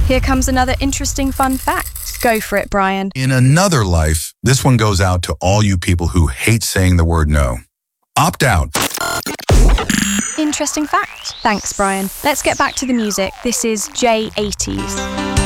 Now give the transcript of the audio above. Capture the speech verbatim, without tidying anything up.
Here comes another interesting fun fact. Go for it, Brian. In another life, this one goes out to all you people who hate saying the word no. Opt out. Interesting fact. Thanks, Brian. Let's get back to the music. This is J eighties.